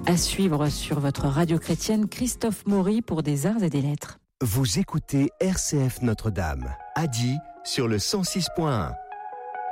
À suivre sur votre radio chrétienne, Christophe Maury pour des arts et des lettres. Vous écoutez RCF Notre-Dame, Adi sur le 106.1.